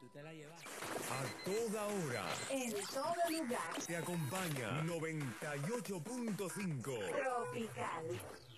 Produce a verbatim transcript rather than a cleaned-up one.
Tú te la llevas. A toda hora. En todo lugar. Te acompaña noventa y ocho punto cinco. Tropical.